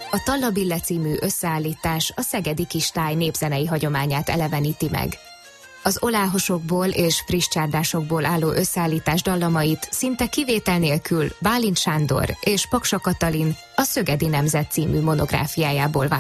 A Tallabille című összeállítás a szegedi kistáj népzenei hagyományát eleveníti meg. Az oláhosokból és friss csárdásokból álló összeállítás dallamait szinte kivétel nélkül Bálint Sándor és Paksa Katalin a Szögedi Nemzet című monográfiájából